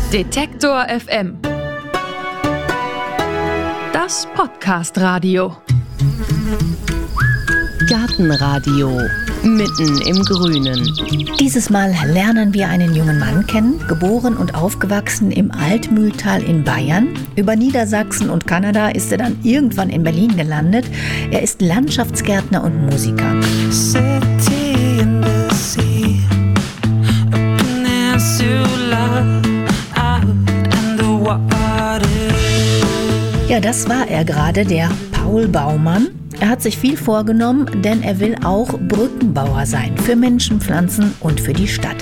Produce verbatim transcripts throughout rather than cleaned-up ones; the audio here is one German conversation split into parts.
Detektor F M. Das Podcast-Radio. Gartenradio. Mitten im Grünen. Dieses Mal lernen wir einen jungen Mann kennen, geboren und aufgewachsen im Altmühltal in Bayern. Über Niedersachsen und Kanada ist er dann irgendwann in Berlin gelandet. Er ist Landschaftsgärtner und Musiker. Ja, das war er gerade, der Paul Baumann. Er hat sich viel vorgenommen, denn er will auch Brückenbauer sein für Menschen, Pflanzen und für die Stadt.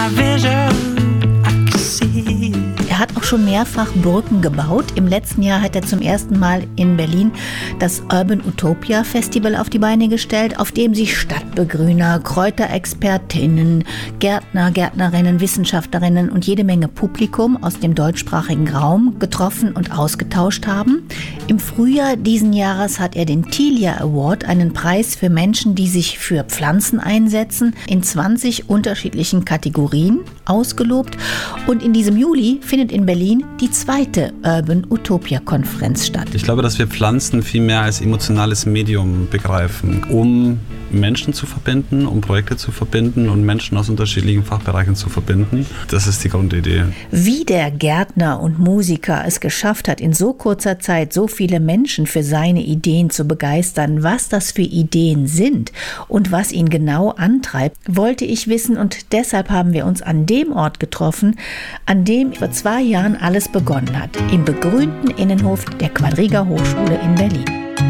Er hat auch schon mehrfach Brücken gebaut. Im letzten Jahr hat er zum ersten Mal in Berlin das Urban Utopia Festival auf die Beine gestellt, auf dem sich Stadtbegrüner, Kräuterexpertinnen, Gärtner, Gärtnerinnen, Wissenschaftlerinnen und jede Menge Publikum aus dem deutschsprachigen Raum getroffen und ausgetauscht haben. Im Frühjahr diesen Jahres hat er den Tilia Award, einen Preis für Menschen, die sich für Pflanzen einsetzen, in zwanzig unterschiedlichen Kategorien ausgelobt. Und in diesem Juli findet in Berlin die zweite Urban Utopia Konferenz statt. Ich glaube, dass wir Pflanzen viel mehr als emotionales Medium begreifen, um Menschen zu verbinden, um Projekte zu verbinden und Menschen aus unterschiedlichen Fachbereichen zu verbinden. Das ist die Grundidee. Wie der Gärtner und Musiker es geschafft hat, in so kurzer Zeit so viele Menschen für seine Ideen zu begeistern, was das für Ideen sind und was ihn genau antreibt, wollte ich wissen, und deshalb haben wir uns an dem Ort getroffen, an dem vor zwei Jahren alles begonnen hat, im begrünten Innenhof der Quadriga Hochschule in Berlin.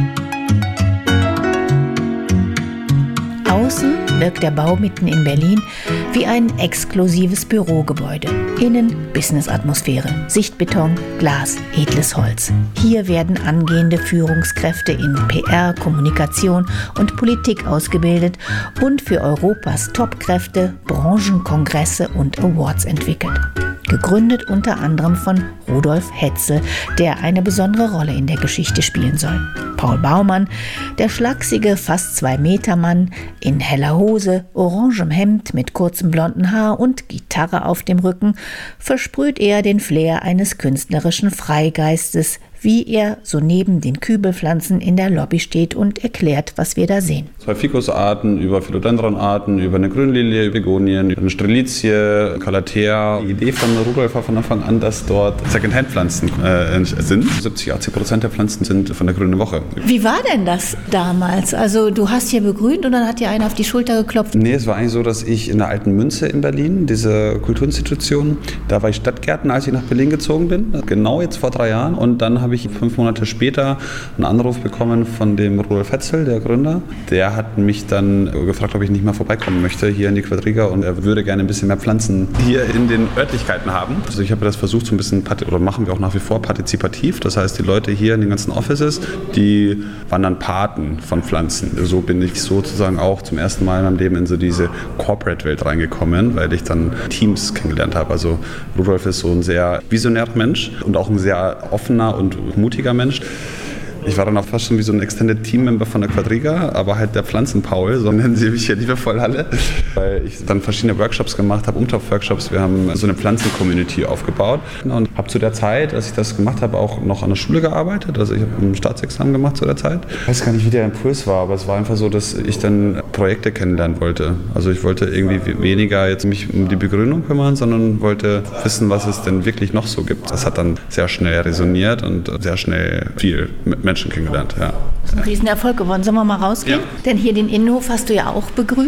Außen wirkt der Bau mitten in Berlin wie ein exklusives Bürogebäude. Innen Business-Atmosphäre, Sichtbeton, Glas, edles Holz. Hier werden angehende Führungskräfte in P R, Kommunikation und Politik ausgebildet und für Europas Topkräfte Branchenkongresse und Awards entwickelt. Gegründet unter anderem von Rudolf Hetzel, der eine besondere Rolle in der Geschichte spielen soll. Paul Baumann, der schlachsige, fast zwei Meter Mann, in heller Hose, orangem Hemd mit kurzem blonden Haar und Gitarre auf dem Rücken, versprüht er den Flair eines künstlerischen Freigeistes, wie er so neben den Kübelpflanzen in der Lobby steht und erklärt, was wir da sehen. Zwei Ficusarten, über Philodendronarten, über eine Grünlilie, Begonien, eine Strelizie, Calathea. Die Idee von Rudolf war von Anfang an, dass dort Secondhand-Pflanzen äh, sind. siebzig, achtzig Prozent der Pflanzen sind von der Grünen Woche. Wie war denn das damals? Also du hast hier begrünt und dann hat dir einer auf die Schulter geklopft? Nee, es war eigentlich so, dass ich in der Alten Münze in Berlin, diese Kulturinstitution, da war ich Stadtgärtner, als ich nach Berlin gezogen bin. Genau jetzt vor drei Jahren. Und dann habe ich fünf Monate später einen Anruf bekommen von dem Rudolf Hetzel, der Gründer. Der hat mich dann gefragt, ob ich nicht mal vorbeikommen möchte hier in die Quadriga, und er würde gerne ein bisschen mehr Pflanzen hier in den Örtlichkeiten haben. Also ich habe das versucht, so ein bisschen, oder machen wir auch nach wie vor, partizipativ. Das heißt, die Leute hier in den ganzen Offices, die waren dann Paten von Pflanzen. So bin ich sozusagen auch zum ersten Mal in meinem Leben in so diese Corporate-Welt reingekommen, weil ich dann Teams kennengelernt habe. Also Rudolf ist so ein sehr visionärer Mensch und auch ein sehr offener und mutiger Mensch. Ich war dann auch fast schon wie so ein Extended Team-Member von der Quadriga, aber halt der Pflanzen-Paul, so nennen sie mich hier liebevoll alle, weil ich dann verschiedene Workshops gemacht habe, Umtopf-Workshops. Wir haben so eine Pflanzen-Community aufgebaut und habe zu der Zeit, als ich das gemacht habe, auch noch an der Schule gearbeitet. Also ich habe ein Staatsexamen gemacht zu der Zeit. Ich weiß gar nicht, wie der Impuls war, aber es war einfach so, dass ich dann Projekte kennenlernen wollte. Also ich wollte irgendwie weniger jetzt mich um die Begrünung kümmern, sondern wollte wissen, was es denn wirklich noch so gibt. Das hat dann sehr schnell resoniert und sehr schnell viel mit Menschen Menschen kennengelernt, ja. Das ist ein Riesenerfolg geworden. Sollen wir mal rausgehen? Ja. Denn hier den Innenhof hast du ja auch begrünt.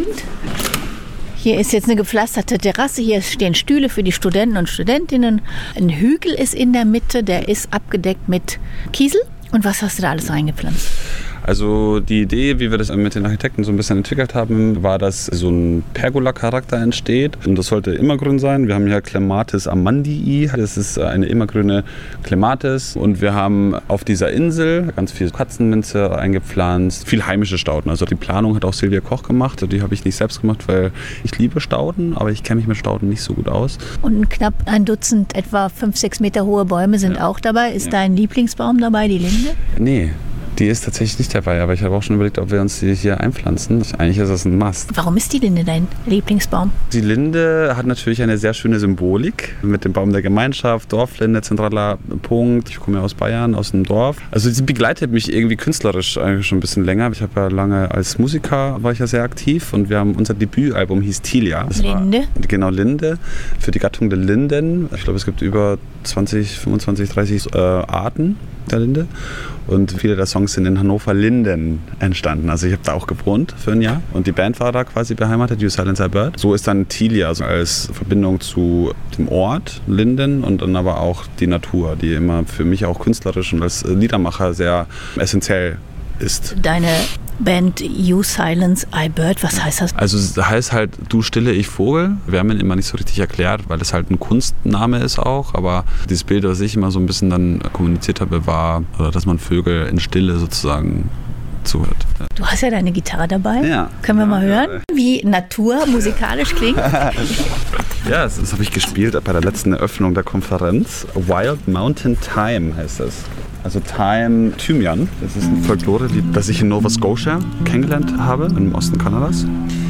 Hier ist jetzt eine gepflasterte Terrasse. Hier stehen Stühle für die Studenten und Studentinnen. Ein Hügel ist in der Mitte, der ist abgedeckt mit Kiesel. Und was hast du da alles reingepflanzt? Also die Idee, wie wir das mit den Architekten so ein bisschen entwickelt haben, war, dass so ein Pergola-Charakter entsteht. Und das sollte immergrün sein. Wir haben hier Clematis amandii. Das ist eine immergrüne Clematis. Und wir haben auf dieser Insel ganz viel Katzenminze eingepflanzt. Viel heimische Stauden. Also die Planung hat auch Silvia Koch gemacht. Die habe ich nicht selbst gemacht, weil ich liebe Stauden, aber ich kenne mich mit Stauden nicht so gut aus. Und knapp ein Dutzend, etwa fünf, sechs Meter hohe Bäume sind ja auch dabei. Ist ja. dein Lieblingsbaum dabei, die Linde? Nee. Die ist tatsächlich nicht dabei, aber ich habe auch schon überlegt, ob wir uns die hier einpflanzen. Eigentlich ist das ein Must. Warum ist die Linde dein Lieblingsbaum? Die Linde hat natürlich eine sehr schöne Symbolik mit dem Baum der Gemeinschaft, Dorflinde, zentraler Punkt. Ich komme ja aus Bayern, aus dem Dorf. Also sie begleitet mich irgendwie künstlerisch eigentlich schon ein bisschen länger. Ich habe ja lange als Musiker, war ich ja sehr aktiv und wir haben unser Debütalbum hieß Tilia. Das Linde? War, genau, Linde. Für die Gattung der Linden. Ich glaube, es gibt über zwanzig, fünfundzwanzig, dreißig äh, Arten der Linde. Und viele der Songs sind in Hannover-Linden entstanden. Also ich habe da auch gewohnt für ein Jahr. Und die Band war da quasi beheimatet, You Silence I Bird. So ist dann Tilia also als Verbindung zu dem Ort Linden und dann aber auch die Natur, die immer für mich auch künstlerisch und als Liedermacher sehr essentiell ist. Deine Band You Silence I Bird, was heißt das? Also es heißt halt Du Stille, ich Vogel. Wir haben ihn immer nicht so richtig erklärt, weil das halt ein Kunstname ist auch. Aber dieses Bild, was ich immer so ein bisschen dann kommuniziert habe, war, dass man Vögel in Stille sozusagen zuhört. Ja. Du hast ja deine Gitarre dabei. Ja. Können wir ja, mal hören, ja. wie Natur musikalisch klingt? Ja, das, das habe ich gespielt bei der letzten Eröffnung der Konferenz. Wild Mountain Thyme heißt das. Also Thyme Thymian. Das ist ein Folklore-Lied, das ich in Nova Scotia kennengelernt habe, im Osten Kanadas.